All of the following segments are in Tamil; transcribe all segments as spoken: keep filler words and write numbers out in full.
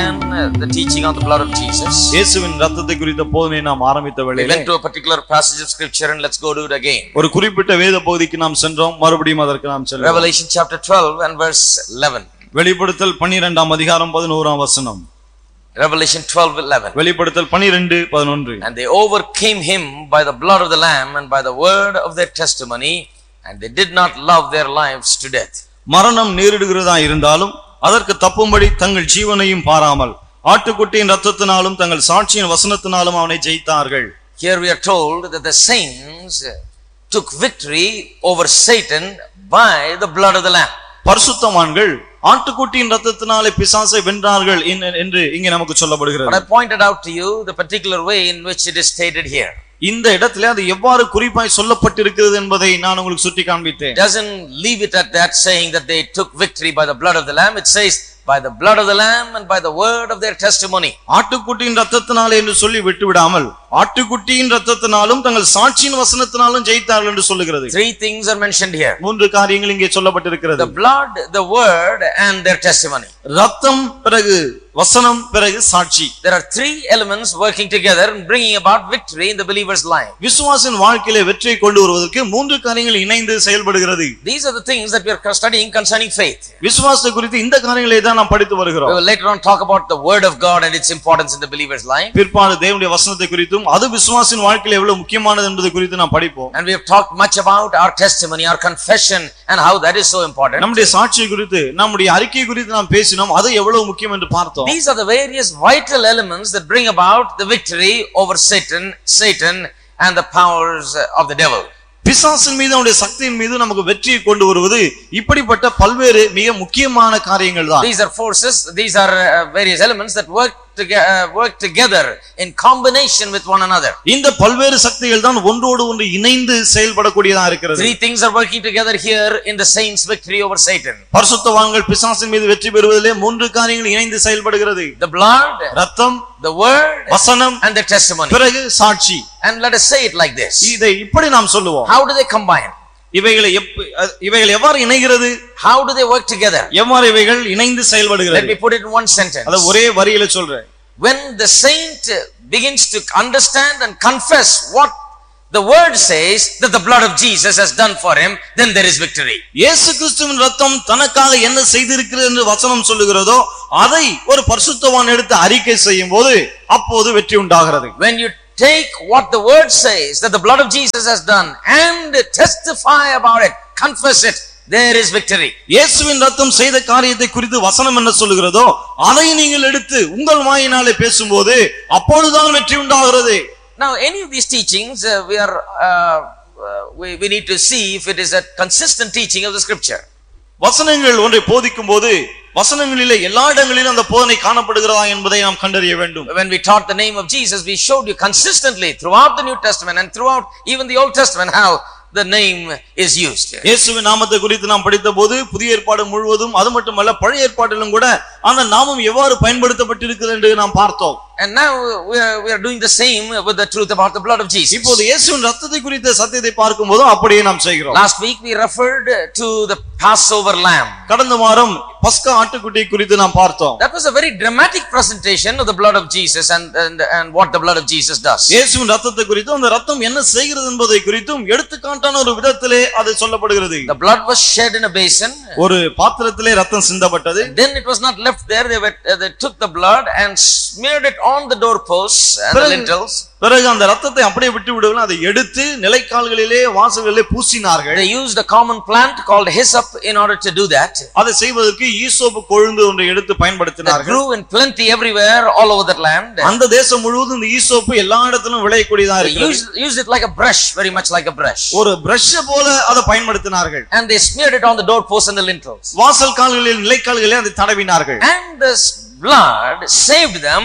began the teaching on the blood of Jesus, இயேசுவின் இரத்தத்தை குறித்த போதனையை நாம் ஆரம்பித்த we வேளையிலே went to a particular passage of scripture, and let's go to it again. ஒரு குறிப்பிட்ட வேத பகுதிக்கு நாம் சென்றோம், மறுபடியும் அதற்கு நாம் செல்வோம். Revelation chapter twelve and verse eleven. வெளிப்படுத்தல் பன்னிரண்டாம் அதிகாரம் பதினோராம் வசனம். Revelation twelve eleven. வெளிப்படுத்தல் பன்னிரண்டு பதினொன்று. And they overcame him by the blood of the Lamb and by the word of their testimony, and they did not love their lives to death. மரணம் நேரிடுகிறதா இருந்தாலும் அதற்கு தப்பும்படி தங்கள் ஜீவனையும் பாராமல் ஆட்டுக்குட்டியின் இரத்தத்தினாலும் தங்கள் சாட்சியின் வசனத்தினாலும் அவனை ஜெயித்தார்கள். Here we are told that the saints took victory over Satan by the blood of the Lamb. பரிசுத்தவான்கள் ஆட்டுக்குட்டியின் இரத்தத்தினாலே பிசாசை வென்றார்கள் என்று இங்கே நமக்கு சொல்லப்படுகிறது. But I pointed out to you the particular way in which it is stated here. இந்த இடத்திலே அது எவ்வாறு குறிப்பாய் சொல்லப்பட்டிருக்கிறது என்பதை நான் உங்களுக்கு சுட்டி காண்பித்தேன். It doesn't leave it at that, saying that they took victory by the blood of the Lamb. It says by the blood of the Lamb and by the word of their testimony. ஆட்டுக்குட்டியின் இரத்தத்தினாலே என்று சொல்லி விட்டு விடாமல் ஆட்டுக்குட்டியின் இரத்தத்தினாலும் தங்கள் சாட்சியின் வசனத்தினாலும் ஜெயித்தார்கள் என்று சொல்லுகிறது. Three things are mentioned here. மூன்று காரியங்கள் இங்கே சொல்லப்பட்டிருக்கிறது. The blood, the word and their testimony. இரத்தம் பிறகு வசனம் பிறகு சாட்சி. There are three elements working together and bringing about victory in the believer's life. விசுவாசின் வாழ்க்கையிலே வெற்றியை கொண்டு வருவதற்கு மூன்று காரியங்கள் இணைந்து செயல்படுகிறது. These are the things that we are studying concerning faith. விசுவாசத்தை குறித்து இந்த காரியங்களை தான் நாம் படித்து வருகிறோம். We will later on talk about the word of God and its importance in the believer's life. பிற்பாடு தேவனுடைய வசனத்தை குறித்தும் அது விசுவாசின் வாழ்க்கையிலே எவ்வளவு முக்கியமானது என்பதை குறித்து நாம் படிப்போம். And we have talked much about our testimony, our confession, and how that is so important. நம்முடைய சாட்சி குறித்து நம்முடைய அறிக்கை குறித்து நாம் பேசினோம், அது எவ்வளவு முக்கியம் என்று பார்த்தோம். These are the various vital elements that bring about the victory over Satan, Satan and the powers of the devil. பிசாசின் மீது அவருடைய சக்தியின் மீது நமக்கு வெற்றியை கொண்டு வருவது இப்படிப்பட்ட பல்வேறு மிக முக்கியமான காரியங்கள் தான். These are forces, these are uh, various elements that work together uh, work together in combination with one another. இந்த பல்வேறு சக்திகள் தான் ஒன்றோடு ஒன்று இணைந்து செயல்படக்கூடியதா இருக்கிறது. Three things are working together here in the saints' victory over Satan. பரிசுத்தவான்கள் பிசாசின் மீது வெற்றி பெறுவதிலே மூன்று காரியங்கள் இணைந்து செயல்படுகிறது. The blood, இரத்தம், the word, வசனம், and the testimony. பிறகு சாட்சி. And let us say it like this. இதை இப்படி நாம் சொல்லுவோம். How do they combine? இவைகளை இவைகள் எவ்வாறு இணைகிறது? How do they work together? எவ்வாறு இவைகள் இணைந்து செயல்படுகிறது? Let me put it in one sentence. அத ஒரே வரியில சொல்றேன். When the saint begins to understand and confess what the word says that the blood of Jesus has done for him, then there is victory. இயேசு கிறிஸ்துவின் இரத்தம் தனக்காக என்ன செய்திருக்கிறது என்று வசனம் சொல்லுகிறதோ அதை ஒரு பரிசுத்தவான் எடுத்து அறிக்கை செய்யும்போது அப்போது வெற்றி உண்டாகிறது. When you take what the word says that the blood of Jesus has done and testify about it, confess it, there is victory. இயேசுவின் இரத்தம் செய்த காரியத்தை குறித்து வசனம் என்ன சொல்லுகிறதோ அதை நீங்கள் எடுத்து உங்கள் வாயினாலே பேசும்போது அப்பொழுதுதான் வெற்றி உண்டாகிறது. Now any of these teachings uh, we are uh, uh, we, we need to see if it is a consistent teaching of the scripture. வசனங்கள் ஒன்றை போதிக்கும் போது வசனங்களிலே எல்லா இடங்களிலும் அந்த போதனை காணப்படுகிறதா என்பதை நாம் கண்டறிய வேண்டும். When we taught the name of Jesus, we showed you consistently throughout the New Testament and throughout even the Old Testament how the name is used. இயேசுவின் நாமத்தை குறித்து நாம் படித்தபோது புதிய ஏற்பாடு முழுவதும் அது மட்டுமல்ல பழைய ஏற்பாட்டிலும் கூட அந்த நாமம் எவ்வாறு பயன்படுத்தப்பட்டிருக்கிறது என்று நாம் பார்த்தோம். And now we are, we are doing the same with the truth about the blood of Jesus. இப்போது இயேசுவின் இரத்தத்தை குறித்த சத்தியத்தை பார்க்கும்போது அப்படியே நாம் செய்கிறோம். Last week we referred to the Passover lamb. கடந்த வாரம் பஸ்கா ஆட்டுக்குட்டி குறித்து நாம் பார்த்தோம். That was a very dramatic presentation of the blood of Jesus and and, and what the blood of Jesus does. இயேசுவின் இரத்தத்தை குறித்தும் அந்த இரத்தம் என்ன செய்கிறது என்பதை குறித்தும் எடுத்துக்காட்டான ஒரு விதத்திலே அது சொல்லப்படுகிறது. The blood was shed in a basin. ஒரு பாத்திரத்திலே இரத்தம் சிந்தப்பட்டது. Then it was not left there. They were, they took the blood and smeared it on the doorposts and the lintels. பிறகு அந்த இரத்தத்தை அப்படியே விட்டு விடுவாங்க, அதை எடுத்து நிலைக்கால்களிலே வாசல்களிலே பூசினார்கள். They used a common plant called hyssop in order to do that. அதை செய்வதற்கு ஈசோப்பு கொழுந்து ஒன்றை எடுத்து பயன்படுத்தினார்கள். It grew in plenty everywhere all over that land. அந்த தேசம் முழுவதும் இந்த ஈசோப்பு எல்லா இடத்திலும் விளையக்கூடியதா இருக்கிறது. They used, used it like a brush, very much like a brush. ஒரு பிரஷ் போல அதை பயன்படுத்தினார்கள். And they smeared it on the doorposts and the lintels. வாசல் கால்களில் நிலைக்கால்களிலே அதை தடவினார்கள். And this blood saved them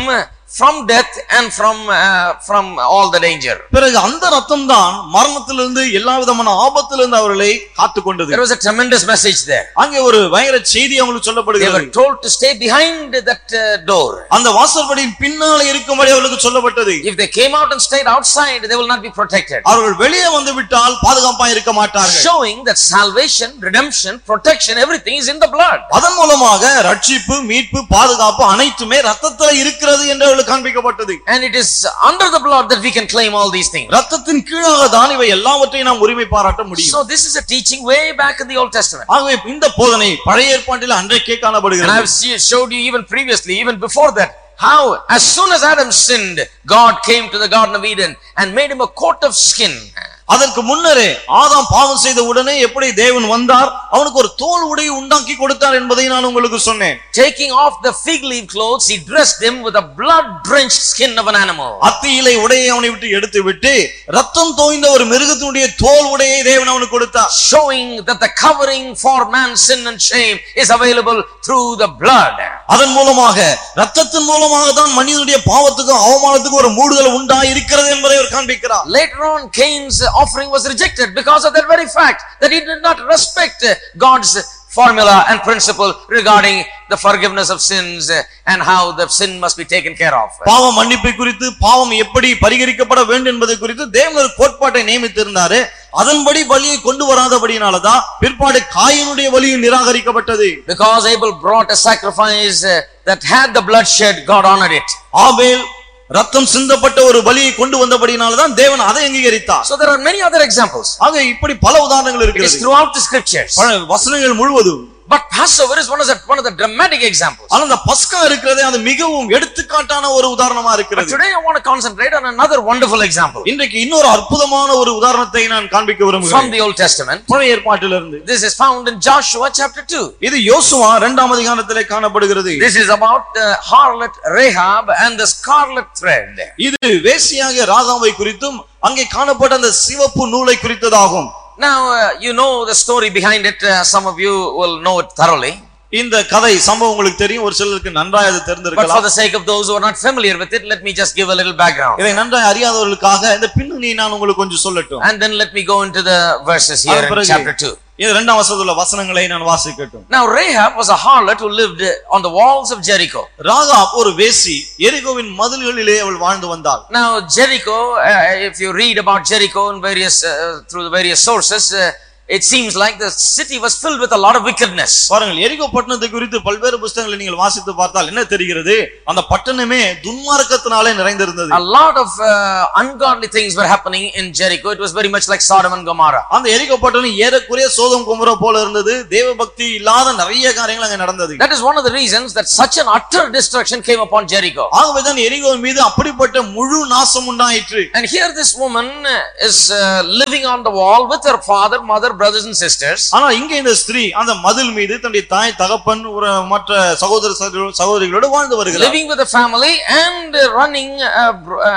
from death and from uh, from all the danger. பிறகு அந்த ரத்தம் தான் மரணத்திலிருந்து எல்லா விதமான ஆபத்திலிருந்து அவர்களை காத்துக்கொண்டது. There was a tremendous message there. அங்கே ஒரு பயங்கர செய்தி அவங்களுக்கு சொல்லப்படுகிறது. They were told to stay behind that uh, door. அந்த வாசற்படியின் பின்னால இருக்கும்படி அவர்களுக்கு சொல்லப்பட்டது. If they came out and stayed outside, they will not be protected. அவர்கள் வெளியே வந்து விட்டால் பாதுகாப்பாக இருக்க மாட்டார்கள். Showing that salvation, redemption, protection, everything is in the blood. அதன் மூலமாக ரட்சிப்பு, மீட்பு, பாதுகாப்பு அனைத்துமே ரத்தத்திலே இருக்கிறது என்று அவர்களுக்கு காண்பிக்கப்பட்டது. And it is under the blood that we can claim all these things. ரத்தத்தின் கீழாக தான் இவை எல்லாவற்றையும் நாம் உரிமை பாராட்ட முடியும். So this is a teaching way back in the Old Testament. ஆகவே இந்த போதனை பழைய ஏற்பாட்டில் அன்றைக்கே காணப்படுகிறது. And I have showed you even previously, even before that, how as soon as Adam sinned, God came to the Garden of Eden and made him a coat of skin. அதற்கு முன்னரே ஆதாம் பாவம் செய்த உடனே எப்படி தேவன் வந்தார், அவனுக்கு ஒரு தோல் உடையை உண்டாக்கி கொடுத்தார் என்பதை நான் உங்களுக்கு சொன்னேன். Taking off the fig leaf clothes, he dressed him with a blood drenched skin of an animal. அத்தி இலை உடையை அவனை விட்டு எடுத்து விட்டு ரத்தம் தோய்ந்த ஒரு மிருகத்தினுடைய தோல் உடையை தேவன் அவனுக்கு கொடுத்தார். Showing that the covering for man's sin and shame is available through the blood. அதன் மூலமாக ரத்தத்தின் மூலமாக தான் மனிதனுடைய பாவத்துக்கும் அவமானத்துக்கும் ஒரு மூடுதல் உண்டாய் இருக்கிறது என்பதை அவர் காண்பிக்கிறார். Later on, Cain's offering was rejected because of that very fact that he did not respect God's formula and principle regarding the forgiveness of sins and how the sin must be taken care of. பாவ மன்னிப்பை குறித்து, பாவம் எப்படி பரிகரிக்கப்பட வேண்டும் என்பதை குறித்து தேவன் ஒரு கோட்பாட்டை நியமித்திருந்தார். அதன்படி பலியை கொண்டு வராதபடியினாலதான் பிற்பாடு காயினுடைய பலியும் நிராகரிக்கப்பட்டது. Because Abel brought a sacrifice that had the blood shed, God honored it. ஆபேல் ரத்தம் சிந்தப்பட்ட ஒரு பலியை கொண்டு வந்தபடினால்தான் தேவன் அதை அங்கீகரித்தார். So there are many other examples. ஆக இப்படி பல உதாரணங்கள் It இருக்கிறது is throughout the scriptures. வசனங்கள் முழுவதும். But Passover is one of the one of the dramatic examples. ஆனா அந்த பஸ்கா இருக்குறதே அது மிகவும் எடுத்துக்காட்டான ஒரு உதாரணமா இருக்கிறது. Today I want to concentrate on another wonderful example. இன்றைக்கு இன்னொரு அற்புதமான ஒரு உதாரணத்தை நான் காண்பிக்க விரும்புகிறேன். From the Old Testament. பழைய ஏற்பாட்டிலிருந்து. This is found in Joshua chapter two. இது யோசுவா இரண்டாம் அதிகாரத்திலே காணப்படுகிறது. This is about the harlot Rahab and the scarlet thread. இது வேசியாக ராகாவை குறித்தும் அங்கே காணப்பட்ட அந்த சிவப்பு நூலை குறித்ததாகும். Now uh, you know the story behind it. Uh, some of you will know it thoroughly. இந்த கதை சம்பவம் உங்களுக்கு தெரியும், ஒரு சிலருக்கு நன்றாக அது தெரிந்திருக்கலாம். But for the sake of those who are not familiar with it, let me just give a little background. இதை நன்றாக அறியாதவர்களுக்காக இந்த பின்னணியை நான் உங்களுக்கு கொஞ்சம் சொல்லட்டும். And then let me go into the verses here in chapter two. இந்த இரண்டாம் வசனத்துல வசனங்களை நான் வாசிக்கட்டும். Now Rahab was a harlot who lived on the walls of Jericho. Rahab ஒரு வேசி, எரிகோவின் மதில்களிலே அவள் வாழ்ந்து வந்தாள். Now Jericho, uh, if you read about Jericho in various uh, through the various sources, uh, it seems like the city was filled with a lot of wickedness. பாருங்கள், எரிகோ பட்டணத்தை குறித்து பல்வேறு புத்தகங்களை நீங்கள் வாசித்து பார்த்தால் என்ன தெரிகிறது? அந்த பட்டணமே துன்மார்க்கத்தினாலே நிறைந்திருந்தது. A lot of uh, ungodly things were happening in Jericho. It was very much like Sodom and Gomorrah. அந்த எரிகோ பட்டணம் ஏறக்குறைய சோதோம் கொமோரா போல இருந்தது. தேவபக்தி இல்லாத நிறைய காரியங்கள் அங்கே நடந்தது. That is one of the reasons that such an utter destruction came upon Jericho. ஆகவே தான் எரிகோவின் மீது அப்படிப்பட்ட முழு நாசம் உண்டாயிற்று. And here this woman is uh, living on the wall with her father, mother, brothers and sisters. ஆனா இங்க இந்த ஸ்திரீ அந்த மதில் மீது தன்னுடைய தாய், தகப்பன், மற்ற சகோதர சகோதரிகளோடு வாழ்ந்து வருகிறார். Living with a family and running a,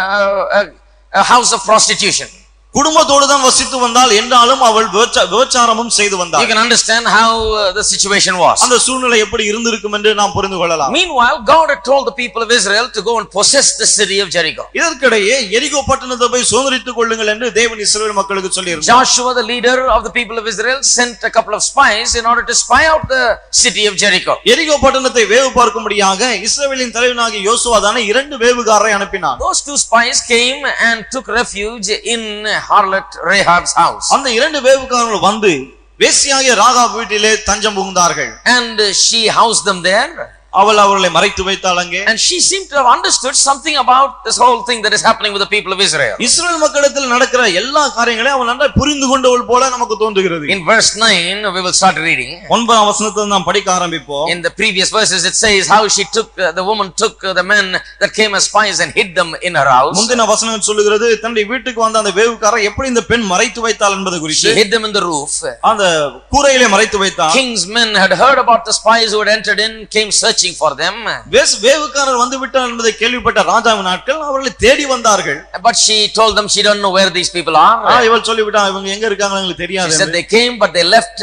a, a house of prostitution. குடும்பத்தோடு தான் வசித்து வந்தால் என்றாலும் அவள் விபச்சாரமும் செய்து வந்தாள். You can understand how uh, the situation was. அந்த சூழ்நிலை எப்படி இருந்திருக்கும் என்று நாம் புரிந்து கொள்ளலாம். Meanwhile, God had told the people of Israel to go and possess the city of Jericho. இதற்கிடையே எரிகோ பட்டணத்தை போய் சுதந்தரித்துக் கொள்ளுங்கள் என்று தேவன் இஸ்ரவேல் மக்களுக்கு சொல்லியிருந்தார். Joshua, the leader of the people of Israel, sent a couple of spies in order to spy out the city of Jericho. எரிகோ பட்டணத்தை வேவு பார்க்கும்படியாக இஸ்ரவேலின் தலைவனாகிய யோசுவா தான இரண்டு வேவுகாரரை அனுப்பினார். Those two spies came and took refuge in harlot Rahab's house. அந்த இரண்டு வேவுகாரர்கள் வந்து வேசியாகிய ராகாப் வீட்டிலே தஞ்சம் புகுந்தார்கள். And she housed them there. அவள் அவர்களை மறைத்து வைத்தாள் அங்கே. And she seemed to have understood something about this whole thing that is happening with the people of Israel. இஸ்ரவேல் மக்களிடத்தில் நடக்கிற எல்லா காரியங்களையும் அவள் நன்றாய் புரிந்து கொண்டவள் போல நமக்கு தோன்றுகிறது. In verse nine we will start reading. ஒன்பதாம் வசனத்தை நாம் படிக்க ஆரம்பிப்போம். In the previous verses it says how she took uh, the woman took uh, the men that came as spies and hid them in her house. முந்தின வசனம் சொல்லுகிறது தன்னுடைய வீட்டுக்கு வந்த அந்த வேவுக்காரர் எப்படி இந்த பெண் மறைத்து வைத்தாள் என்பது குறித்து. She hid them in the roof. அந்த கூரையிலே மறைத்து வைத்தாள். King's men had heard about the spies who had entered in, came searching for them. வேவுக்காரர் வந்து விட்டார் என்பதை கேள்விப்பட்ட ராஜாவின் ஆட்கள் அவர்களை தேடி வந்தார்கள். But she told them she don't know where these people are. இவள் சொல்லிவிட்டா இவங்க எங்க இருக்காங்கன்னு எனக்கு தெரியாது. She said they came but they left uh,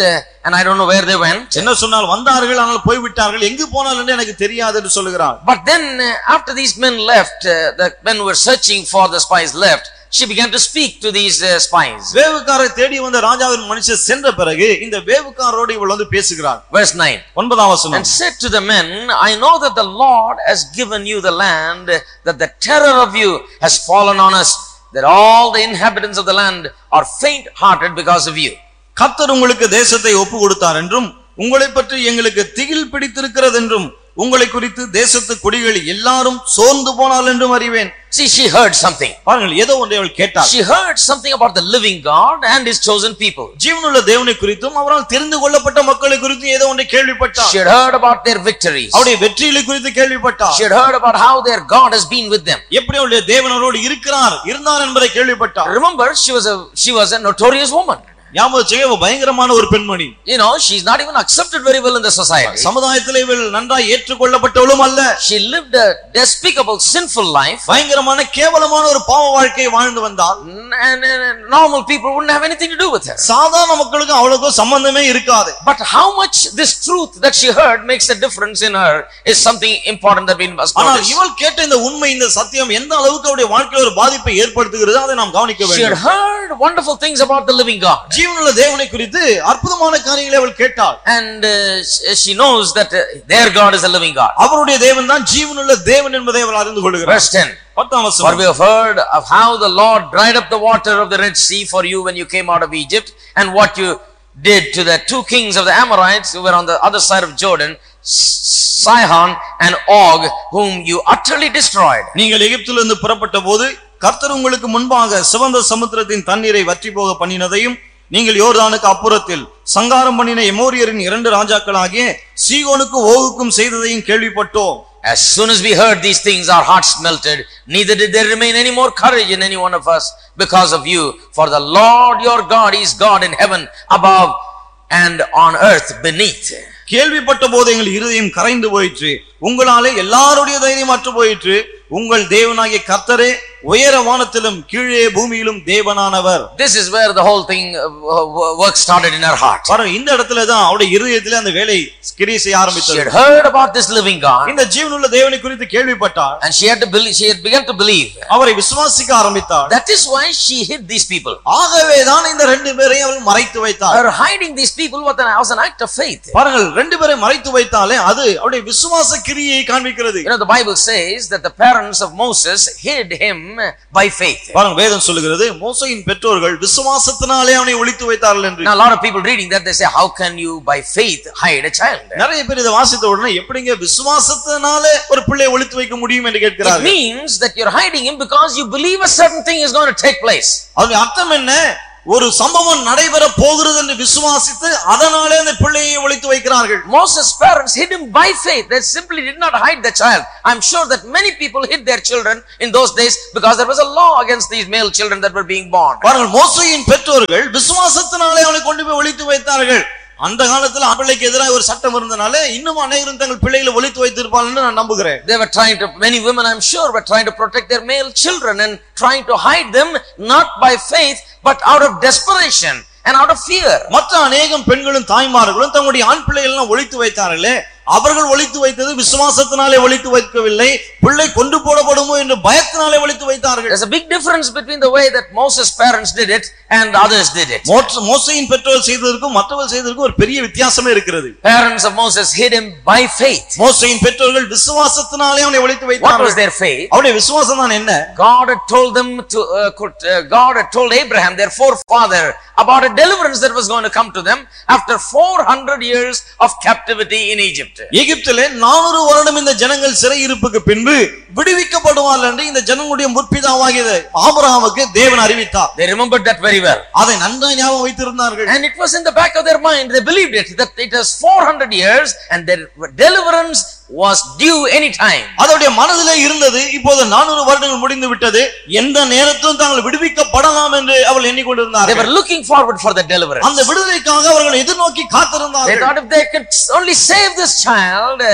and I don't know where they went. என்ன சொன்னால் வந்தார்கள் ஆனால் போய் விட்டார்கள், எங்கு போனார்கள் என்று எனக்கு தெரியாது என்று சொல்கிறார். But then uh, after these men left, uh, the men who were searching for the spies left, she began to speak to these uh, spies. வேவுக்காரரை தேடி வந்த ராஜாவின் மனுஷர் சென்ற பிறகு இந்த வேவுக்காரரோடு இவள் வந்து பேசுகிறார். Verse nine. ஒன்பதாம் வசனம். And said to the men, I know that the Lord has given you the land, that the terror of you has fallen on us, that all the inhabitants of the land are faint hearted because of you. கர்த்தர் உங்களுக்கு தேசத்தை ஒப்பு கொடுத்தார் என்றும் உங்களை பற்றி எங்களுக்கு திகில் பிடித்திருக்கிறது என்றும் உங்களை குறித்து தேசத்து குடிகள் எல்லாரும் சோர்ந்து போனார்கள் என்றும் அறிவேன். See, she heard something. பாருங்கள், ஏதோ ஒன்றை அவள் கேட்டாள். She heard something about the living God and his chosen people. ஜீவனுள்ள தேவனை குறித்தும் அவரால் தெரிந்து கொள்ளப்பட்ட மக்களை குறித்தும் ஏதோ ஒன்றை கேள்விப்பட்டாள். She had heard about their victories. அவருடைய வெற்றிகளை குறித்து கேள்விப்பட்டாள். She had heard about how their God has been with them. எப்படி அவருடைய தேவன் அவரோடு இருக்கிறார் இருந்தார் என்பதை கேள்விப்பட்டாள். Remember, she was a she was a notorious woman. ஞாபகம் பயங்கரமான ஒரு பெண்மணி. You know, she is not even accepted very well in the society. சமுதாயத்திலே இவள் நன்றாய் ஏற்றுக்கொள்ளப்பட்டவளும் அல்ல. She lived a despicable sinful life. பயங்கரமான கேவலமான ஒரு பாவ வாழ்க்கையை வாழ்ந்து வந்தாள். And normal people wouldn't have anything to do with her. சாதாரண மக்களுக்கு அவளுக்கு சம்பந்தமே இருக்காது. But how much this truth that she heard makes a difference in her is something important that we must notice. ஆனால் இவள் கேட்ட இந்த உண்மை, இந்த சத்தியம் எந்த அளவுக்கு அவளுடைய வாழ்க்கையில ஒரு பாதிப்பை ஏற்படுத்துகிறது அதை நாம் கவனிக்க வேண்டும். She had heard wonderful things about the living God. ஜீவனுள்ள தேவனை குறித்து அற்புதமான காரியங்களை அவள் கேட்டாள். And uh, she knows that uh, their God is a living God. அவருடைய தேவன் தான் ஜீவனுள்ள தேவன் என்பதை அவள் அறிந்து கொள்கிறாள். Verse ten. பத்தாம் வசனம். For we have heard of how the Lord dried up the water of the Red Sea for you when you came out of Egypt, and what you did to the two kings of the Amorites who were on the other side of Jordan, Sihon and Og, whom you utterly destroyed. நீங்கள் எகிப்திலிருந்து புறப்பட்ட போது கர்த்தர் உங்களுக்கு முன்பாக சிவந்த சமுத்திரத்தின் தண்ணீரை வற்றி போக பண்ணினதையும் நீங்கள் யோர்தானுக்கு அப்புறத்தில் சங்காரம் பண்ணின எமோரியரின் இரண்டு ராஜாக்களாகிய சீகோனுக்கும் ஓகுக்கும் செய்ததையும் கேள்விப்பட்டோம். As soon as we heard these things, our hearts melted. Neither did there remain any more courage in any one of us because of you. For the Lord your God is God in heaven above and on earth beneath. கேள்விப்பட்ட போது எங்கள் இருதயம் கரைந்து போயிற்று, உங்களாலே எல்லாருடைய தைரியம் அற்று போயிற்று. உங்கள் தேவனாகிய கர்த்தரே உயர வானத்திலும் கீழே பூமியிலும் தேவனானவர். This is where the whole thing uh, work started in her heart. பாருங்க, இந்த இடத்துல தான் அவருடைய இருதயத்திலே அந்த வேலை கிரியை செய்ய ஆரம்பித்தது. She had heard about this living God. இந்த ஜீவனுள்ள தேவனை குறித்து கேள்விப்பட்டாள். And she had to believe, she had begun to believe. அவரை விசுவாசிக்க ஆரம்பித்தாள். That is why she hid these people. ஆகவே தான் இந்த ரெண்டு பேரையும் அவள் மறைத்து வைத்தாள். Her hiding these people was an, was an act of faith. பாருங்க, ரெண்டு பேரை மறைத்து வைத்தாலே அது அவருடைய விசுவாச கிரியை காண்பிக்கிறது. You know, the Bible says that the parents of Moses hid him by faith. பாருங்க, வேதம் சொல்லுகிறது மோசேயின் பெற்றோர்கள் விசுவாசத்தினாலே அவனை ஒளித்து வைத்தார்கள் என்று. Now a lot of people reading that, they say, how can you by faith hide a child? நிறைய பேர் இத வாசித்த உடனே எப்படிங்க விசுவாசத்தினாலே ஒரு பிள்ளையை ஒளித்து வைக்க முடியும் என்று கேட்கிறார்கள். It means that you're hiding him because you believe a certain thing is going to take place. அதோட அர்த்தம் என்ன? ஒரு சம்பவம் நடைபெற போகிறது என்று விசுவாசித்து அதனாலே அந்த பிள்ளையை ஒளித்து வைக்கிறார்கள். Moses' parents hid him by faith. They simply did not hide the child. I'm sure that many people hid their children in those days because there was a law against these male children that were being born. பாருங்கள், மோசேயின் பெற்றோர்கள் விசுவாசத்தினாலே அவனை கொண்டு போய் ஒளித்து வைத்தார்கள். அந்த காலத்துல பிள்ளைக்கு எதிராக ஒரு சட்டம் இருந்தனால இன்னும் அநேகரும் தங்கள் பிள்ளைகளை ஒளித்து வைத்திருப்பார்கள் நான் நம்புகிறேன். They were trying to, many women I'm sure were trying to protect their male children and trying to hide them not by faith but out of desperation and out of fear. மற்ற அநேகம் பெண்களும் தாய்மார்களும் தங்களுடைய ஆண் பிள்ளைகளை எல்லாம் ஒளித்து வைத்தார்களே, அவர்கள் ஒளித்து வைத்தது விசுவாசத்தினாலே ஒளித்து வைக்கவில்லை, பிள்ளை கொண்டு போடப்படுமோ என்று பயத்தினாலே ஒளித்து வைத்தார்கள். There's a big difference between the way that Moses' parents did it and others did it. மோசேயின் பெற்றோர் செய்ததற்கும் மற்றவர்கள் செய்ததற்கும் ஒரு பெரிய வித்தியாசமே இருக்கிறது. Parents of Moses hid him by faith. மோசேயின் பெற்றோர்கள் விசுவாசத்தினாலே அவனை ஒளித்து வைத்தார்கள். What was their faith? அவருடைய விசுவாசம் தான் என்ன? God had told them to uh, could, uh, God had told Abraham, their forefather, about a deliverance that was going to come to them after four hundred years of captivity in Egypt. எகிப்திலே நானூறு வருடம் இந்த ஜனங்கள் சிறையிருப்புக்கு பின்பு விடுவிக்கப்படுவார்கள் என்று இந்த ஜனங்களுடைய முற்பிதாவாகிய ஆபிரகாமுக்கு தேவன் அறிவித்தார். They remembered that very well. அதை நன்றாக ஞாபகம் வைத்திருந்தார்கள். And it was in the back of their mind. They believed it, that it was four hundred years and their deliverance was due any time. அதோட மனதிலே இருந்தது, இப்போது நானூறு வருடங்கள் முடிந்து விட்டது, எந்த நேரத்திலும் தாங்கள் விடுவிக்கப்படலாம் என்று அவர்கள் எண்ணிக்கொண்டிருந்தார்கள். They were looking forward for the deliverance. அந்த விடுதலைக்காக அவர்கள் எதிர்நோக்கி காத்திருந்தார்கள். They thought if they could only save this child, uh,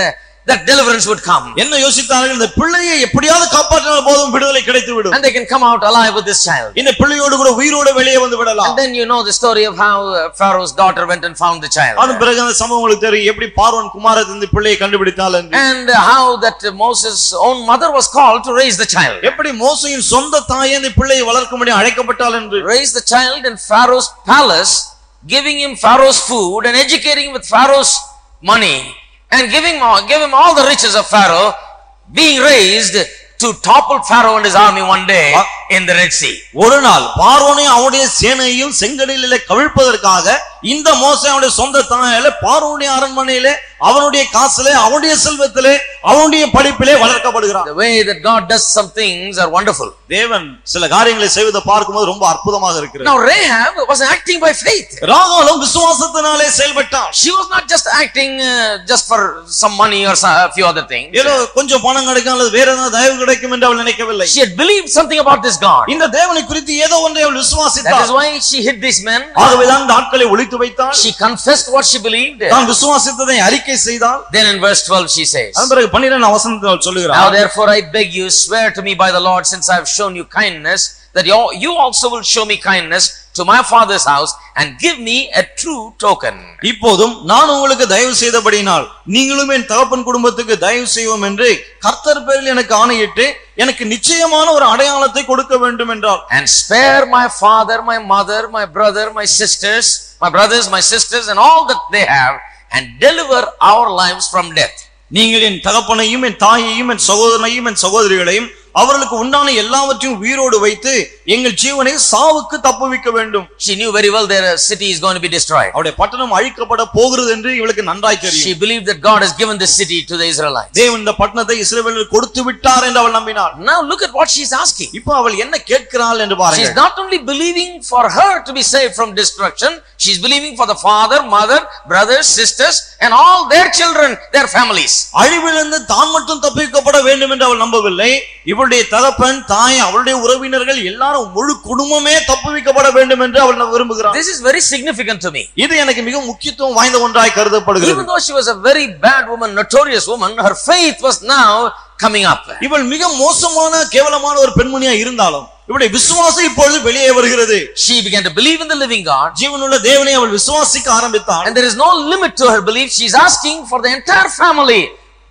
that deliverance would come. என்ன யோசித்தார்கள், இந்த பிள்ளையை எப்படியாவது காப்பாற்றினால் போதும் விடுதலை கிடைத்து விடும். And they can come out alive with this child. இந்த பிள்ளையோடு கூட உயிரோடு வெளியே வந்து விடலாம். And then you know the story of how Pharaoh's daughter went and found the child. அதன் பிறகு அந்த சம்பவம் உங்களுக்கு தெரியும், எப்படி பார்வோன் குமாரத்தி இந்த பிள்ளையை கண்டுபிடித்தாள் என்று. And how that Moses' own mother was called to raise the child. எப்படி மோசேயின் சொந்த தாயே இந்த பிள்ளையை வளர்க்கும்படி அழைக்கப்பட்டாள் என்று. Raise the child in Pharaoh's palace, giving him Pharaoh's food and educating him with Pharaoh's money and giving give him all the riches of Pharaoh, being raised to topple Pharaoh and his army one day in the Red Sea. ஒரு நாள் பார்வோனையும் அவனுடைய சேனையையும் செங்கடலிலே கவிழ்ப்பதற்காக இந்த மோசே அவனுடைய சொந்த தாயால பார்வோனுடைய அரண்மனையிலே அவனுடைய காசிலே அவனுடைய செல்வத்திலே அவனுடைய படிப்பிலே வளர்க்கப்படுகிறான். The way that God does some things are wonderful. தேவன் சில காரியங்களை செய்வதை பார்க்கும்போது ரொம்ப அற்புதமாக இருக்கிறது. Now Rahab was acting by faith. ராகாலும் விசுவாசத்தினாலே செயல்பட்டாள். She was not just acting uh, just for some money or some, a few other things. ஏதோ கொஞ்சம் பணம் கிடைக்கும் அல்லது வேற ஏதாவது தயவு கிடைக்கும் என்று அவள் நினைக்கவில்லை. She had believed something about this God. இந்த தேவனை குறித்து ஏதோ ஒன்றை அவள் விசுவாசித்தாள். That is why she hid these men. ஆகவே தான் இந்த ஆட்களை ஒளித்து வைத்தாள். She confessed what she believed. தான் விசுவாசித்ததை அறிக்கை செய்தாள். Then in verse twelve she says, அதன் பிறகு பன்னிரண்டாம் வசனத்தில் அவள் சொல்லுகிறாள், Now therefore I beg you, swear to me by the Lord, since I have shown you kindness, that you also will show me kindness to my father's house and give me a true token. இப்போதும் நான் உங்களுக்கு தயவு செய்தபடியினால் நீங்களும் என் தகப்பன் குடும்பத்துக்கு தயவு செய்வோம் என்று கர்த்தர் பேரில் எனக்கு ஆணையிட்டு எனக்கு நிச்சயமான ஒரு அடையாளத்தை கொடுக்க வேண்டும் என்றார். And spare my father, my mother, my brother, my sisters, my brothers, my sisters, and all that they have, and deliver our lives from death. நீங்கள் என் தகப்பனையும் என் தாயையும் என் சகோதரனையும் என் சகோதரிகளையும் அவர்களுக்கு உண்டான எல்லாவற்றையும் உயிரோடு வைத்து எங்கள் ஜீவனை சாவுக்கு தப்புவிக்க வேண்டும். She knew very well their city is going to be destroyed. அவருடைய பட்டணம் அழிக்கப்பட போகிறது என்று இவளுக்கு நன்றாய் தெரியும். She believed that God has given this city to the Israelites. தேவன் இந்த பட்டணத்தை இஸ்ரவேலுக்கு கொடுத்து விட்டார் என்று அவள் நம்பினாள். Now look at what she is asking. இப்போ அவள் என்ன கேட்கிறாள் என்று பாருங்கள். She is not only believing for her to be saved from destruction, she is believing for the father, mother, brothers, sisters, and all their children, their families. அழிவிலிருந்து தான் மட்டும் தப்பிக்கப்பட வேண்டும் என்று அவள் நம்பவில்லை. இவளுடைய தகப்பன், தாய், அவளுடைய உறவினர்கள் எல்லாரும் முழு குடும்பமே தப்புவிக்கப்பட வேண்டும் என்று அவள் விரும்புகிறாள். This is very significant to me. இது எனக்கு மிக முக்கியத்துவம் வாய்ந்த ஒன்றாய் கருதப்படுகிறது. Even though she was a very bad woman, notorious woman, her faith was now coming up. இவள் மிக மோசமான கேவலமான ஒரு பெண்மணியா இருந்தாலும் இவளுடைய விசுவாசம் இப்பொழுது வெளியே வருகிறது. She began to believe in the living God. ஜீவனுள்ள தேவனை அவள் விசுவாசிக்க ஆரம்பித்தாள். And there is no limit to her belief. She is asking for the entire family,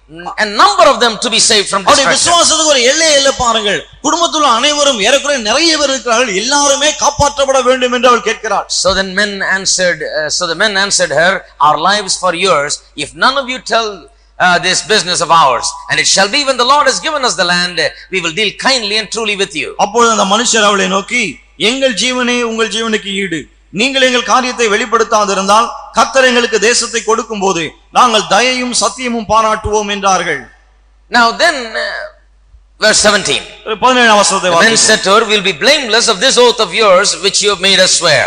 a number of them, to be saved from destruction. அவளுடைய விசுவாசத்துக்கு ஒரு எல்லை இல்லை பாருங்கள். குடும்பத்துள்ள அனைவரும் ஏறக்குறைய நிறைய பேர் இருக்கிறார்கள், எல்லாருமே காப்பாற்றப்பட வேண்டும் என்று அவள் கேட்கிறாள். So then men answered uh, so the men answered her, Our lives for yours, if none of you tell uh, this business of ours, and it shall be when the Lord has given us the land, we will deal kindly and truly with you. அப்பொழுது அந்த மனுஷர் அவளை நோக்கி, எங்கள் ஜீவனே உங்கள் ஜீவனுக்கு ஈடு, நீங்கள் எங்கள் காரியத்தை வெளிப்படுத்தாதிருந்தால் கர்த்தர் எங்களுக்கு தேசத்தை கொடுக்கும் போது நாங்கள் தயையும் சத்தியமும் பாராட்டுவோம் என்றார்கள். Now then uh, verse seventeen, பதினேழாம் வசனத்தை the men said to her, We'll be blameless of this oath of yours which you have made us swear,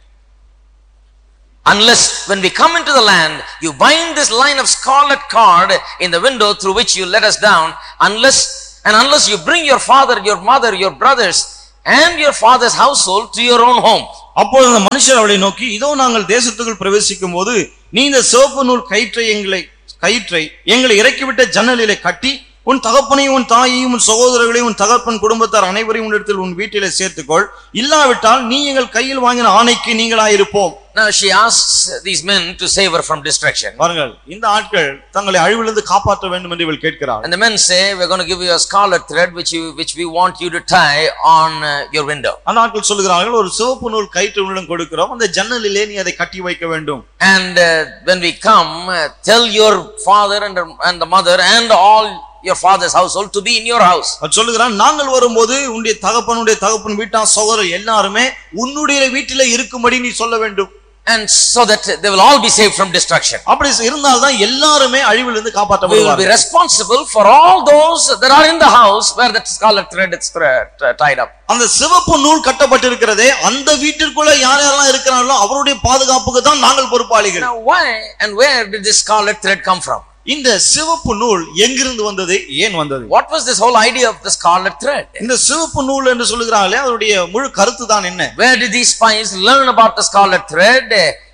unless when we come into the land you bind this line of scarlet cord in the window through which you let us down, unless and unless you bring your father, your mother, your brothers and your father's household to your own home. அப்பொழுது அந்த மனுஷர் அவளை நோக்கி, இதோ நாங்கள் தேசத்துக்குள் பிரவேசிக்கும் போது நீ இந்த சிவப்பு நூல் கயிற்றை எங்களை கயிற்றை எங்களை இறக்கிவிட்ட ஜன்னலிலே கட்டி உன் தகப்பனையும் உன் தாயையும் உன் சகோதரர்களையும் உன் தகப்பன் குடும்பத்தார் அனைவரையும் உன்னிடத்தில் உன் வீட்டிலே சேர்த்துக்கொள், இல்லாவிட்டால் நீ எங்கள் கையில் வாங்கின ஆணைக்கு நீங்களாயிருப்போம். Now she asks these men to save her from destruction. பாருங்கள், இந்த ஆட்கள் தங்களை அழிவிலிருந்து காப்பாற்ற வேண்டும் என்று இவள் கேட்கிறார். And the men say, We're going to give you a scarlet thread which you which we want you to tie on uh, your window. அந்த ஆட்கள் சொல்கிறார்கள், ஒரு சிவப்பு நூல் கயிற்று உன்னிடம் கொடுக்கிறோம், அந்த ஜன்னலிலே நீ அதை கட்டி வைக்க வேண்டும். And uh, when we come, uh, tell your father and, and the mother and all your father's household to be in your house. சொல்லுகிறான், நாங்கள் வரும்போது உன்னுடைய தகப்பனுடைய தகப்பன் வீட்டார் சகோதரர் எல்லாருமே உன்னுடைய வீட்டிலே இருக்கும்படி நீ சொல்ல வேண்டும். And so that they will all be saved from destruction. அப்படி இருந்தால் தான் எல்லாரும் அழிவிலிருந்து We will காப்பாற்றப்படுவார்கள். be responsible for all those that are in the house where that scarlet thread is tied up. அந்த சிவப்பு நூல் கட்டப்பட்டிருக்கிறதே அந்த வீட்டிற்குள்ள யார் யாரெல்லாம் இருக்கிறார்களோ அவருடைய பாதுகாப்புக்கு தான் நாங்கள் பொறுப்பாளிகள். Now why and where did this scarlet thread come from? இந்த சிவப்பு நூல் எங்கிருந்து வந்தது, ஏன் வந்தது? What was this whole idea of the scarlet thread? இந்த சிவப்பு நூல் என்று சொல்லுகிறாங்களே அதனுடைய முழு கருத்து தான் என்ன? Where did these spies learn about the scarlet thread?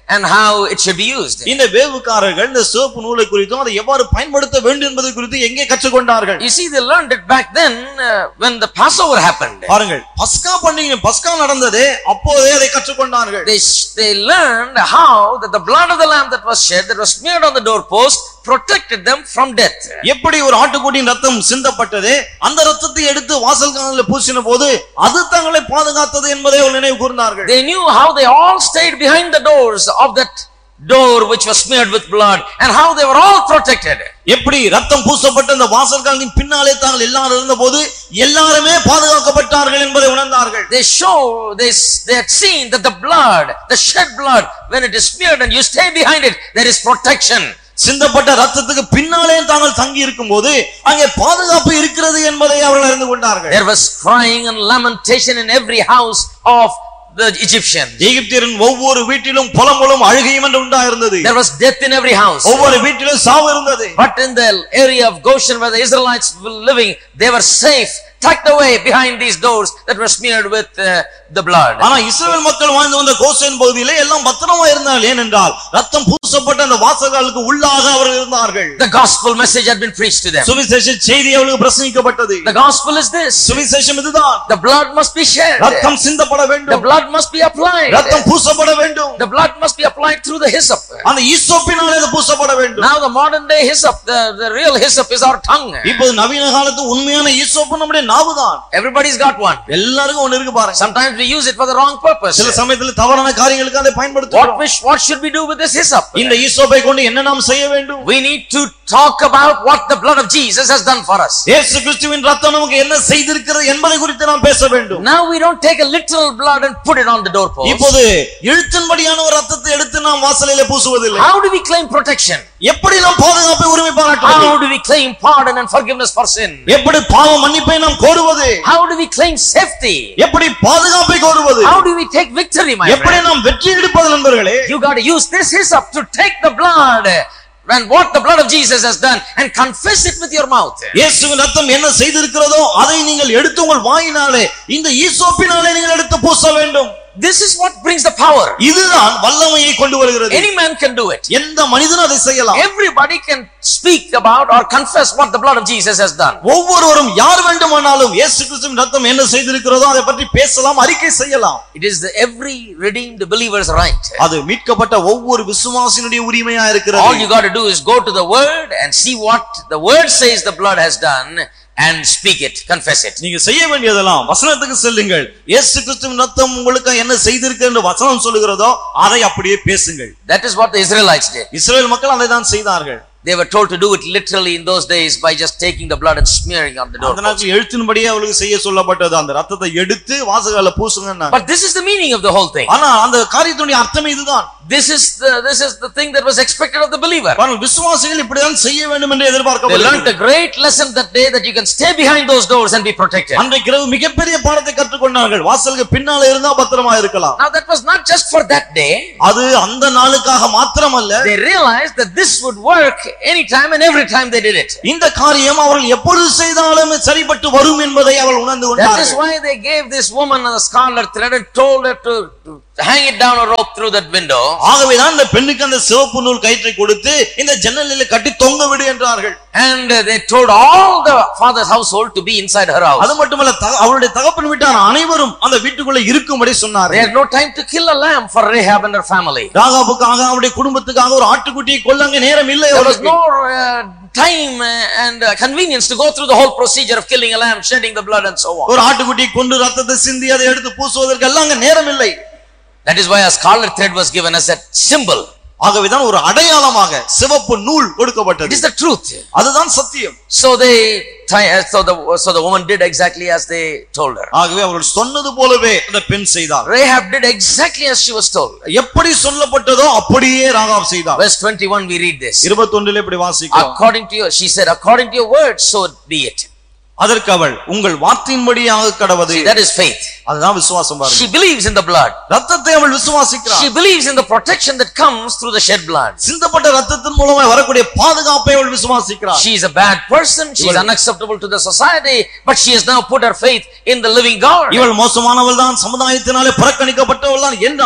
and how it should be used. இந்த வேவுக்காரர்கள் இந்த சிவப்பு நூலை குறித்தும் அதை எவ்வாறு பயன்படுத்த வேண்டும் என்பது குறித்து எங்கே கற்றுக்கொண்டார்கள்? You see, they learned it back then uh, when the Passover happened. பாருங்கள், பஸ்கா பண்டிகை பஸ்கா நடந்ததே அப்போதே அதை கற்றுக்கொண்டார்கள். They they learned how that the blood of the lamb that was shed, that was smeared on the doorpost, protected them from death. எப்படி ஒரு ஆட்டுக்குட்டியின் ரத்தம் சிந்தப்பட்டது, அந்த ரத்தத்தை எடுத்து வாசல்காலில் பூசின போது அது தங்களை பாதுகாத்தது என்பதை அவர்கள் நினைவு கூர்ந்தார்கள். They knew how they all stayed behind the doors of that door which was smeared with blood and how they were all protected. எப்படி ரத்தம் பூசப்பட்ட அந்த வாசல்காலின் பின்னாலே தாங்கள் எல்லாரும் இருந்தபோது எல்லாருமே பாதுகாக்கப்பட்டார்கள் என்பதை உணர்ந்தார்கள். They show they they had seen that the blood, the shed blood, when it is smeared and you stay behind it, there is protection. சிந்தப்பட்ட ரத்தத்துக்கு பின்னாலே தாங்கள் தங்கி இருக்கும்போது அங்கே பாதுகாப்பு இருக்கிறது என்பதை அவர்கள் அறிந்து கொண்டார்கள். There was crying and lamentation in every house of the Egyptians. எகிப்தியரின் ஒவ்வொரு வீட்டிலும் புலம்பலும் அழுகையும் என்று உண்டாயிருந்தது. There was death in every house. ஒவ்வொரு வீட்டிலும் சாவு இருந்தது. But in the area of Goshen where the Israelites were living, they were safe, tucked away behind these doors that were smeared with uh, the blood. ஆனா இஸ்ரவேல் மக்கள் வாழ்ந்து வந்த கோசேன் பகுதியிலே எல்லாம் பத்திரமா இருந்தார்கள். ஏனென்றால் ரத்தம் பூசப்பட்ட அந்த வாசல்களுக்கு உள்ளாக அவர்கள் இருந்தார்கள். The gospel message had been preached to them. சுவிசேஷ செய்தி அவர்களுக்கு பிரசங்கிக்கப்பட்டது. The gospel is this. சுவிசேஷம் இதுதான். The blood must be shed. ரத்தம் சிந்தப்பட வேண்டும். The blood must be applied. ரத்தம் பூசப்பட வேண்டும். The blood must be applied through the hyssop. அந்த ஈசோப்பினாலே அது பூசப்பட வேண்டும். Now the modern day hyssop, the, the real hyssop is our tongue. இப்போ நவீன காலத்து உண்மையான ஈசோப்பு நம்முடைய நாவுதான். Everybody's got one. எல்லாருக்கும் ஒன்னு இருக்கு பாருங்க. Sometimes we use it for the wrong purpose. சில சமயத்துல தவறான காரியங்களுக்கு அதை பயன்படுத்துறோம். What wish, what should we do with this hyssop? இந்த ஈசோப்பை கொண்டு என்ன நாம் செய்ய வேண்டும்? We need to talk about what the blood of Jesus has done for us. இயேசு கிறிஸ்துவின் ரத்தம் நமக்கு என்ன செய்திருக்கிறது என்பதை குறித்து நாம் பேச வேண்டும். Now we don't take a literal blood and put it on the doorpost. இப்போது எழுத்தின்படியான ஒரு ரத்தத்தை எடுத்து நாம் வாசலிலே பூசுவதில்லை. How do we claim protection? எப்படி நாம் பாதுகாப்பை உரிமை பாராட்டுவது? How do we claim pardon and forgiveness for sin? எப்படி பாவ மன்னிப்பை நாம் கோருவது? How do we claim safety? எப்படி பாதுகாப்பை கோருவது? How do we take victory, my friend? எப்படி நாம் வெற்றி எடுப்பது நண்பர்களே? You got to use this hyssop to take the blood and what the blood of Jesus has done and confess it with your mouth. இயேசுவின் ரத்தம் என்ன செய்திருக்கிறதோ அதை நீங்கள் எடுத்து உங்கள் வாயினாலே இந்த ஈசோப்பினாலே நீங்கள் எடுத்து பூச வேண்டும். This is what brings the power. இதுதான் வல்லமையை கொண்டு வருகிறது. Any man can do it. எந்த மனிதனும் அதை செய்யலாம். Everybody can speak about or confess what the blood of Jesus has done. ஒவ்வொருவரும் யார் வேண்டுமானாலும் இயேசு கிறிஸ்துவின் ரத்தம் என்ன செய்திருக்கிறதோ அதை பற்றி பேசலாம், அறிக்கை செய்யலாம். It is the every redeemed believer's right. அது மீட்கப்பட்ட ஒவ்வொரு விசுவாசியினுடைய உரிமையா இருக்கிறது. All you got to do is go to the word and see what the word says the blood has done and speak it, confess it. நீங்க செய்ய வேண்டியதெல்லாம் வசனத்துக்கு செல்லுங்கள். இயேசு கிறிஸ்துவின் ரத்தம் உங்களுக்கு என்ன செய்திருக்கு என்று வசனம் சொல்லுகிறதோ அதை அப்படியே பேசுங்கள். That is what the Israelites did. இஸ்ரவேல் மக்கள் அதை தான் செய்தார்கள். They were told to do it literally in those days by just taking the blood and smearing on the door. அந்த நாட்களில் எழுத்தின்படியே அவங்களுக்கு செய்ய சொல்லப்பட்டது. அந்த ரத்தத்தை எடுத்து வாசல்ல பூசுங்கன்னாங்க. But this is the meaning of the whole thing. ஆனா அந்த காரியத்துடைய அர்த்தம் இதுதான். This is the this is the thing that was expected of the believer. பாருங்க, விசுவாசிகள் இப்படி தான் செய்ய வேண்டும் என்று They எதிர்பார்க்கப்படுகிறது. learned a great lesson that day that you can stay behind those doors and be protected. அன்றைக்கு இரவு மிகப்பெரிய பாடத்தை கற்றுக்கொண்டார்கள். வாசலுக்கு பின்னால இருந்தா பத்திரமா இருக்கலாம். Now that was not just for that day. அது அந்த நாளுக்காக மாத்திரமல்ல. They realized that this would work anytime and every time they did it. இந்த காரியம் அவர்கள் எப்பொழுது செய்தாலும் சரிபட்டு வரும் என்பதை அவர்கள் உணர்ந்து That is கொண்டார்கள். why they gave this woman a scarlet thread and told her to, to hang it down a rope through that window. ஆகவேதான் இந்த பெண்ணுக்கு அந்த சிவப்பு நூல் கயிற்றை கொடுத்து இந்த ஜன்னலில் கட்டி தொங்க விடு என்றார்கள். And they told all the father's household to be inside her house. அது மட்டுமல்ல, அவருடைய தகப்பன் வீட்டார் அனைவரும் அந்த வீட்டுக்குள்ள இருக்கும்படி சொன்னார்கள். They had no time to kill a lamb for Rahab and her family. ராகாபுக்காக அவருடைய குடும்பத்துக்காக ஒரு ஆட்டுக்குட்டியை கொல்லங்க நேரம் இல்லை. There was no uh, time and uh, convenience to go through the whole procedure of killing a lamb, shedding the blood and so on. ஒரு ஆட்டுக்குட்டியை கொண்டு ரத்தத்தை சிந்தி அதை எடுத்து பூசுவதற்கு எல்லாம் அங்க நேரம் இல்லை. That is why a scarlet thread was given as a symbol. ஆகவேதான் ஒரு அடையாளமாக சிவப்பு நூல் கொடுக்கப்பட்டது. It is the truth. அதுதான் சத்தியம். So they so the so the woman did exactly as they told her. ஆகவே அவர்கள் சொன்னது போலவே அந்த பெண் செய்தார். Rahab did exactly as she was told. எப்படி சொல்லப்பட்டதோ அப்படியே ராகாப் செய்தார். Verse twenty-one we read this. இருபத்தி ஒன்றிலே இப்படி வாசிக்கிறோம். According to your, she said, according to your word, so be it. அதற்கு அவள் உங்கள் வார்த்தையின்படியாக கடவது. That is faith. அதுதான் விசுவாசம் பாருங்க. She believes in the blood. ரத்தத்தை அவள் விசுவாசிக்கிறாள். She believes in the protection that comes through the shed blood. சிந்தப்பட்ட ரத்தத்தின் மூலமாக வரக்கூடிய பாதுகாப்பை அவள் விசுவாசிக்கிறாள். She is a bad person. She is unacceptable to the society, but she has now put her faith in the living God. இவள் மோசமானவள் தான், சமுதாயத்தினாலே புறக்கணிக்கப்பட்டவள் தான் என்றாலும்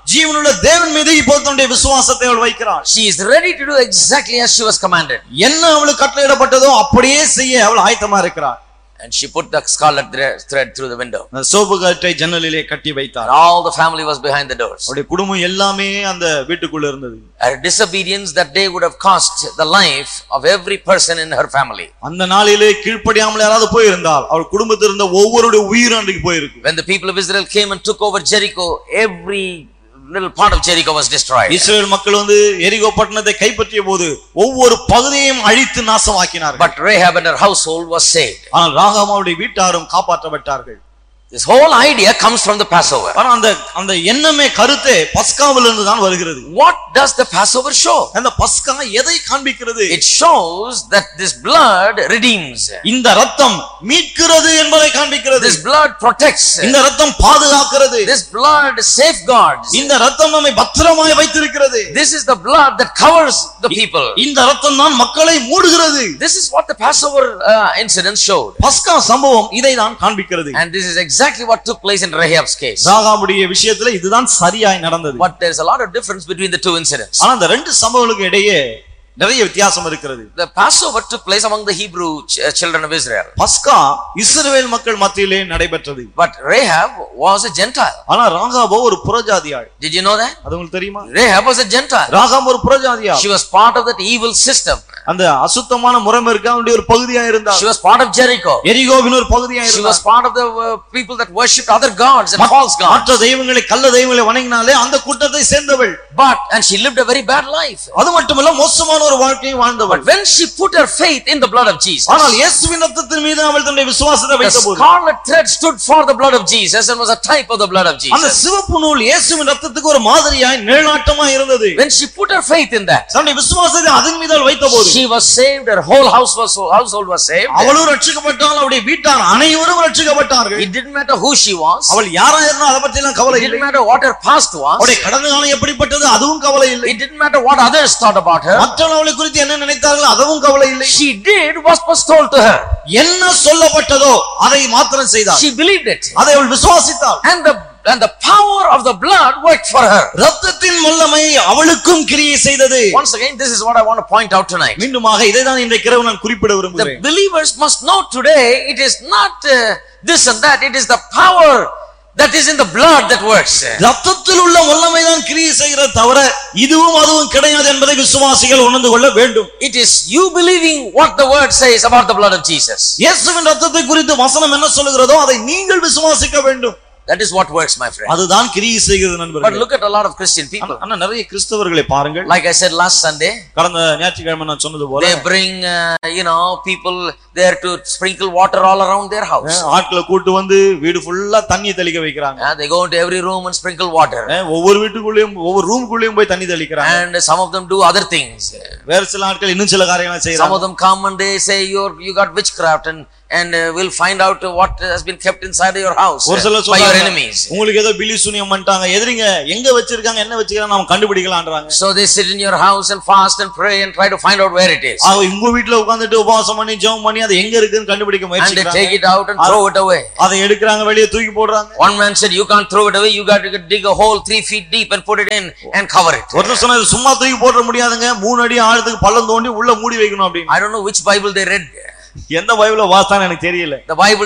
ஜீவனுள்ள தேவன் மீது இப்போது தன்னுடைய விசுவாசத்தை அவள் வைக்கிறாள். She is ready to do exactly as she was commanded. என்ன அவளுக்கு கட்டளையிடப்பட்டதோ அப்படியே செய்ய அவள் ஆயத்தமா இருக்கிறாள். And she put the scarlet thread through the window. Soap கட்டை ஜன்னலிலே கட்டி வைத்தாள். All the family was behind the doors. அவளுடைய குடும்பம் எல்லாமே அந்த வீட்டுக்குள்ள இருந்தது. Her disobedience that day would have cost the life of every person in her family. அந்த நாளிலே கீழ்ப்படியாமல் யாராவது போய் இருந்தால் அவள் குடும்பத்தில் இருந்த ஒவ்வொருடைய உயிரும் அன்றைக்கு போயிருக்கும். When the people of Israel came and took over Jericho, every little part of Jericho was destroyed. இஸ்ரவேல் மக்கள் வந்து எரிகோ பட்டணத்தை கைப்பற்றிய போது ஒவ்வொரு பகுதியையும் அழித்து நாசமாக்கினார்கள். But Rahab and her household was saved. ஆனால் ராகாம் அவருடைய வீட்டாரும் காப்பாற்றப்பட்டார்கள். This whole idea comes from the Passover. ஆனா அந்த அந்த எண்ணமே கருத்தே பஸ்காவிலிருந்து தான் வருகிறது. What does the Passover show? அந்த பஸ்கா எதை காண்பிக்கிறது? It shows that this blood redeems. இந்த இரத்தம் மீட்கிறது என்பதை காண்பிக்கிறது. This blood protects. இந்த இரத்தம் பாதுகாக்கிறது. This blood safeguards. இந்த இரத்தம் நம்மை பத்திரமாய் வைத்திருக்கிறது. This is the blood that covers the people. இந்த இரத்தம் தான் மக்களை மூடுகிறது. This is what the Passover uh, incident showed. பஸ்கா சம்பவம் இதை தான் காண்பிக்கிறது. And this is exactly what took place in Rahab's case. ராகாபுடைய விஷயத்துல இதுதான் சரியாய் நடந்தது. But there is a lot of difference between the two incidents. ஆனா அந்த ரெண்டு சம்பவங்களுக்கு இடையே நிறைய வித்தியாசம் இருக்கிறது. The Passover took place among the Hebrew ch children of Israel. பஸ்கா இஸ்ரவேல் மக்கள் மத்தியிலே நடைபெற்றது. But Rahab was a Gentile. ஆனா ராகாபோ ஒரு புறஜாதியாள். Did you know that? அது உங்களுக்கு தெரியுமா? Rahab was a Gentile. ராகாம் ஒரு புறஜாதியாள். She was part of that evil system. அந்த அசுத்தமான முறைமைக்கு அவளுடைய ஒரு பகுதியா இருந்தாள். She was part of Jericho. எரிகோவின் ஒரு பகுதியா இருந்தாள். She was part of the uh, people that worshipped other gods and false gods. மற்ற தெய்வங்களை கள்ள தெய்வங்களை வணங்கினாலே அந்த கூட்டத்தை சேர்ந்தவள். But and she lived a very bad life. அது மட்டுமல்ல மோசமான ஒரு வாழ்க்கையை வாழ்ந்தவள். But when she put her faith in the blood of Jesus, ஆனால் இயேசுவின் இரத்தத்தின் மீது அவள் தன்னுடைய விசுவாசத்தை வைத்தபோது, the scarlet thread stood for the blood of Jesus and was a type of the blood of Jesus. அந்த சிவப்பு நூல் இயேசுவின் இரத்தத்துக்கு ஒரு மாதிரியாய் நிழலாட்டமாய் இருந்தது. When she put her faith in that, தன்னுடைய விசுவாசத்தை அதன் மீது அவள் வைத்தபோது, she was saved. Her whole house was household was saved. அவளும் ரட்சிக்கப்பட்டாள். அவளுடைய வீட்டார் அனைவரும் ரட்சிக்கப்பட்டார்கள். It didn't matter who she was. அவள் யாரா இருந்தா அத பத்தி எல்லாம் கவலை இல்லை. It இல்லை. didn't matter what her past was. அவளுடைய கடந்த காலம் எப்படிப்பட்டது அதுவும் கவலை இல்லை. It didn't matter what others thought about her. மற்றவர்கள் அவளை குறித்து என்ன நினைத்தார்கள் அதுவும் கவலை இல்லை. She did what was told to her. என்ன சொல்லப்பட்டதோ அதை மாத்திரம் செய்தாள். She believed it. அதை அவள் விசுவாசித்தாள். And the and the power of the blood worked for her. இரத்தத்தின் வல்லமை அவளுக்கும் கிரியை செய்தது. Once again, this is what I want to point out tonight. மீண்டுமாக இதை தான் இன்றைய இரவு நான் குறிப்பிட விரும்புகிறேன். The believers must know today it is not uh, this and that, it is the power that is in the blood that works. இரத்தத்தில் உள்ள வல்லமை தான் கிரியை செய்கிறது தவிர இதுவும் அதுவும் கிடையாது என்பதை விசுவாசிகள் உணர்ந்து கொள்ள வேண்டும். It is you believing what the word says about the blood of Jesus. இயேசுவின் இரத்தத்தை குறித்து வசனம் என்ன சொல்கிறதோ அதை நீங்கள் விசுவாசிக்க வேண்டும். That is what works, my friend. அதுதான் கிரியை செய்கிறது நண்பர்களே. But look at a lot of Christian people. அண்ணா நிறைய கிறிஸ்தவர்களை பாருங்கள். Like I said last Sunday, கடந்த ஞாயிற்றுக்கிழமை நான் சொன்னது போல they bring uh, you know people there to sprinkle water all around their house. ஆட்களை கூட்டி வந்து வீடு ஃபுல்லா தண்ணி தெளிக்க வைக்கறாங்க. And they go into every room and sprinkle water. ஒவ்வொரு வீட்டுக்குள்ளேயும் ஒவ்வொரு ரூமுக்குள்ளேயும் போய் தண்ணி தெளிக்கறாங்க. And some of them do other things. வேற சில ஆட்கள் இன்னும் சில காரியங்களை செய்றாங்க. Some of them come and they say you you got witchcraft and and uh, we'll find out uh, what has been kept inside your house uh, by your enemies. உங்களுக்கு ஏதோ பிலி சூனியம் பண்ணிட்டாங்க. எதிரிங்க எங்க வச்சிருக்காங்க என்ன வச்சிருக்காங்க நாம கண்டுபிடிக்கலாம்ன்றாங்க. So they sit in your house and fast and pray and try to find out where it is. அவங்க உங்க வீட்ல உட்கார்ந்துட்டு உபவாசம் பண்ணி ஜெபம் பண்ணி அது எங்க இருக்குன்னு கண்டுபிடிக்க முயற்சிக்கிறாங்க. And they take it out and throw it away. அதை எடுக்கறாங்க வெளிய தூக்கி போடுறாங்க. One man said you can't throw it away, you got to dig a hole three feet deep and put it in and cover it. ஒருத்தர் சொன்னாரு சும்மா தூக்கி போட முடியாதுங்க மூணு அடி ஆழத்துக்கு பள்ளம் தோண்டி உள்ள மூடி வைக்கணும் அப்படி. I don't know which Bible they read. எந்த பைபிளை வாசித்தான்னு எனக்கு தெரியல. The Bible